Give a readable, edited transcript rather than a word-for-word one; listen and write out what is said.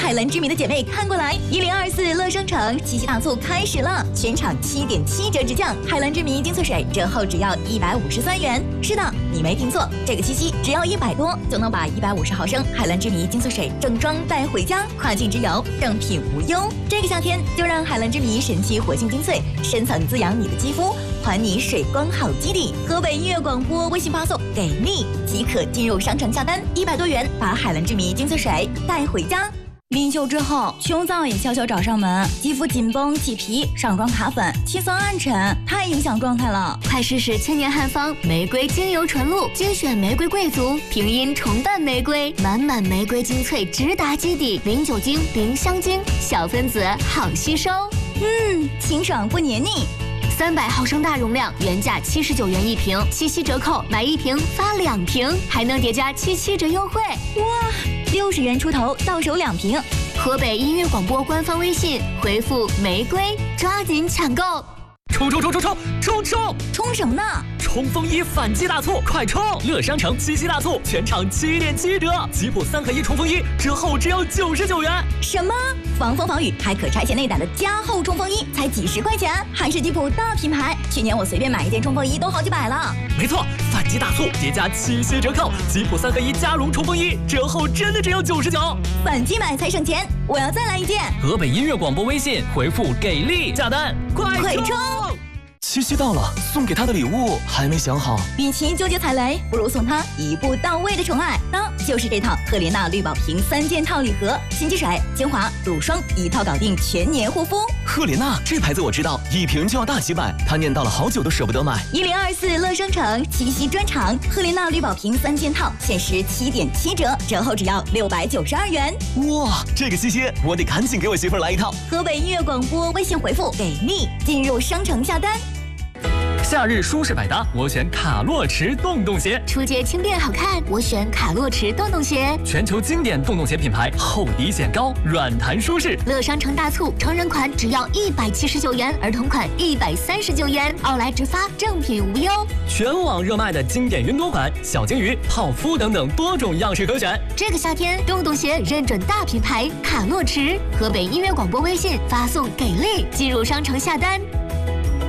海蓝之谜的姐妹看过来，1024乐商城七夕大促开始了，全场7.7折直降，海蓝之谜精粹水折后只要153元。是的，你没听错，这个七夕只要100多就能把150毫升海蓝之谜精粹水正装带回家，跨境直邮，正品无忧。这个夏天就让海蓝之谜神奇活性精粹深层滋养你的肌肤，还你水光好基底。河北音乐广播微信发送给力即可进入商城下单，100多元把海蓝之谜精粹水带回家。临秀之后，胸燥也悄悄找上门，肌肤紧绷起皮，上妆卡粉，气色暗沉，太影响状态了。 快试试千年汉方玫瑰精油纯露，精选玫瑰贵族，平阴重瓣玫瑰，满满玫瑰精粹直达基底，零酒精，零香精，小分子好吸收。 清爽不黏腻。 300毫升大容量，原价79元一瓶，七夕折扣买1瓶发2瓶，还能叠加77折优惠。 哇，60元出头到手2瓶。 河北音乐广播官方微信回复玫瑰，抓紧抢购！ 冲什么呢？ 冲锋衣反击大促，快冲！乐商城七夕大促，全场7.7折，吉普3合1冲锋衣折后只要99元。 什么？防风防雨还可拆卸内胆的加厚冲锋衣才几10块钱，还是吉普大品牌。去年我随便买一件冲锋衣都好几百了。 没错，反击大促叠加七夕折扣，吉普3合1加绒冲锋衣折后真的只要99。 反击买才省钱，我要再来一件。 河北音乐广播微信回复给力下单，快冲！ 七夕到了，送给他的礼物还没想好。 与其纠结踩雷，不如送他一步到位的宠爱，那就是这套赫莲娜绿宝瓶3件套礼盒，心机水、精华、乳霜一套搞定全年护肤。 赫莲娜这牌子我知道，一瓶就要大几百，他念叨了好久都舍不得买。 1024乐商城七夕专场，赫莲娜绿宝瓶3件套，限时7.7折，折后只要692元。 哇，这个七夕我得赶紧给我媳妇儿来一套。 河北音乐广播微信回复给力，进入商城下单。 夏日舒适百搭，我选卡洛驰洞洞鞋。 初阶轻便好看，我选卡洛驰洞洞鞋。 全球经典洞洞鞋品牌，厚底显高，软弹舒适。 乐商城大促，成人款只要179元，儿童款139元，奥莱直发，正品无忧。 全网热卖的经典云朵款、小金鱼、泡芙等等多种样式可选。 这个夏天，洞洞鞋认准大品牌卡洛驰。河北音乐广播微信发送给力，进入商城下单